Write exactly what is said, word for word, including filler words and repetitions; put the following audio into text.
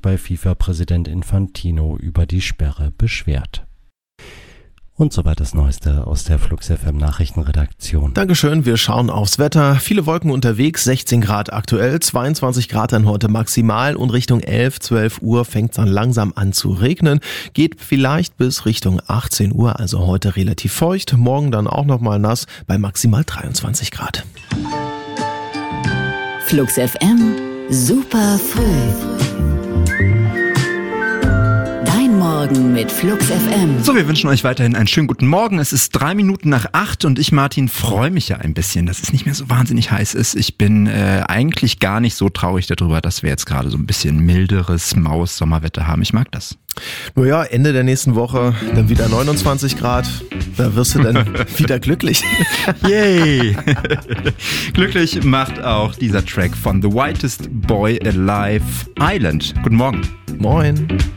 bei FIFA-Präsident Infantino über die Sperre beschwert. Und soweit das Neueste aus der Flux F M Nachrichtenredaktion. Dankeschön, wir schauen aufs Wetter. Viele Wolken unterwegs, sechzehn Grad aktuell, zweiundzwanzig Grad dann heute maximal und Richtung elf, zwölf Uhr fängt es dann langsam an zu regnen. Geht vielleicht bis Richtung achtzehn Uhr, also heute relativ feucht, morgen dann auch nochmal nass bei maximal dreiundzwanzig Grad. Flux F M, super früh. Morgen mit Flux F M. So, wir wünschen euch weiterhin einen schönen guten Morgen. Es ist drei Minuten nach acht und ich, Martin, freue mich ja ein bisschen, dass es nicht mehr so wahnsinnig heiß ist. Ich bin äh, eigentlich gar nicht so traurig darüber, dass wir jetzt gerade so ein bisschen milderes Maus-Sommerwetter haben. Ich mag das. Naja, Ende der nächsten Woche dann wieder neunundzwanzig Grad. Da wirst du dann wieder glücklich. Yay! Glücklich macht auch dieser Track von The Whitest Boy Alive, Island. Guten Morgen. Moin.